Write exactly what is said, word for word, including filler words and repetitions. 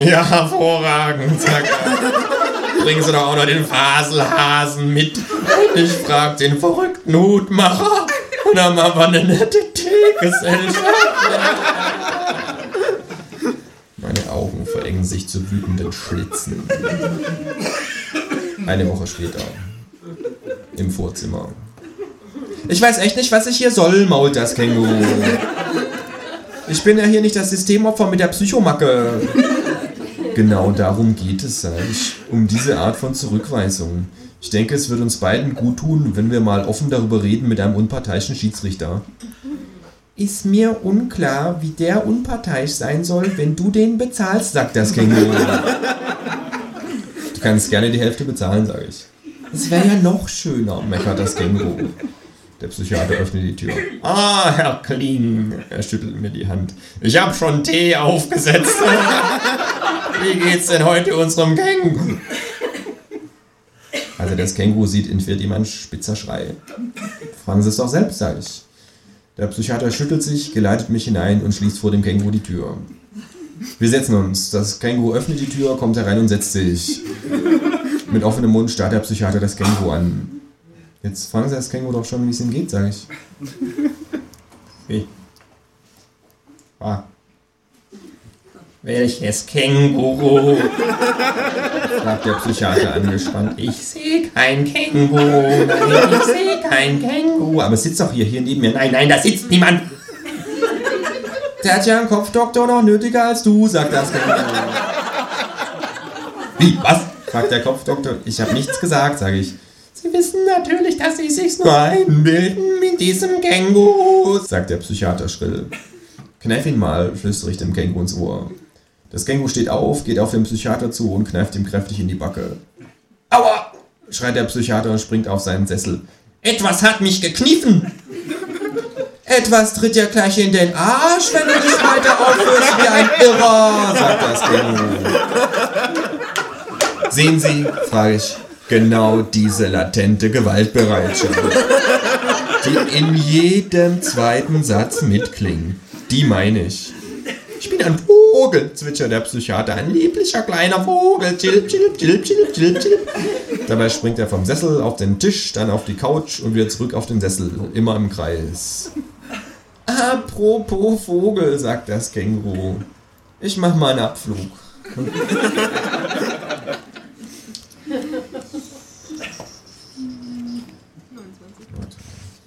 Ja, hervorragend, sagt er. Bringen Sie doch auch noch den Faselhasen mit. Ich frag den verrückten Hutmacher. Und dann machen wir eine nette Teegesellschaft. Meine Augen verengen sich zu wütenden Schlitzen. Eine Woche später. Im Vorzimmer. Ich weiß echt nicht, was ich hier soll, mault das Känguru. Ich bin ja hier nicht das Systemopfer mit der Psychomacke. Genau darum geht es, sag ich. Um diese Art von Zurückweisung. Ich denke, es wird uns beiden gut tun, wenn wir mal offen darüber reden mit einem unparteiischen Schiedsrichter. Ist mir unklar, wie der unparteiisch sein soll, wenn du den bezahlst, sagt das Känguru. Du kannst gerne die Hälfte bezahlen, sage ich. Es wäre ja noch schöner, meckert das Känguru. Der Psychiater öffnet die Tür. Ah, Herr Kling, er schüttelt mir die Hand. Ich habe schon Tee aufgesetzt. Wie geht's denn heute unserem Känguru? Also das Känguru sieht, entwirrt jemand spitzer Schrei. Fragen Sie es doch selbst, sage ich. Der Psychiater schüttelt sich, geleitet mich hinein und schließt vor dem Känguru die Tür. Wir setzen uns. Das Känguru öffnet die Tür, kommt herein und setzt sich. Mit offenem Mund starrt der Psychiater das Känguru an. Jetzt fragen Sie das Känguru doch schon, wie es ihm geht, sage ich. Wie? Ah. Welches Känguru? Fragt der Psychiater angespannt. Ich sehe kein Känguru. Nein, ich sehe kein Känguru. Aber es sitzt doch hier, hier neben mir. Nein, nein, da sitzt niemand. Der hat ja einen Kopfdoktor noch nötiger als du, sagt das Känguru. Wie, was? Fragt der Kopfdoktor. Ich habe nichts gesagt, sage ich. Sie wissen natürlich, dass Sie sich's nur einbilden mit diesem Känguru, sagt der Psychiater schrill. Kneif ihn mal, flüstere ich dem Känguru ins Ohr. Das Känguru steht auf, geht auf den Psychiater zu und kneift ihm kräftig in die Backe. Aua! Schreit der Psychiater und springt auf seinen Sessel. Etwas hat mich gekniffen! Etwas tritt dir gleich in den Arsch, wenn du dich weiter aufführst wie ein Irrer, sagt das Känguru. Sehen Sie, frage ich, genau diese latente Gewaltbereitschaft, die in jedem zweiten Satz mitklingt. Die meine ich. Ich bin ein Vogel, zwitschert der Psychiater. Ein lieblicher kleiner Vogel. Chilp, chilp, chilp, chilp, chilp, chilp. Dabei springt er vom Sessel auf den Tisch, dann auf die Couch und wieder zurück auf den Sessel. Immer im Kreis. Apropos Vogel, sagt das Känguru. Ich mach mal einen Abflug.